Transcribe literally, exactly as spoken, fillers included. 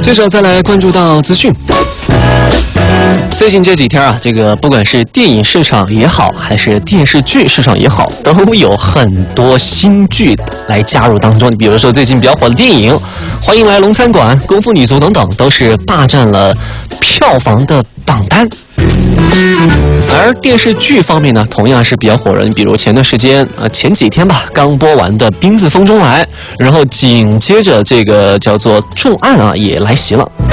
接着再来关注到资讯。最近这几天啊，这个不管是电影市场也好，还是电视剧市场也好，都有很多新剧来加入当中。你比如说最近比较火的电影《欢迎来龙餐馆》《功夫女足》等等，都是霸占了票房的榜单。而电视剧方面呢，同样是比较火热。你比如前段时间啊，前几天吧，刚播完的《冰字风中来》，然后紧接着这个叫做《重案》啊也来袭了。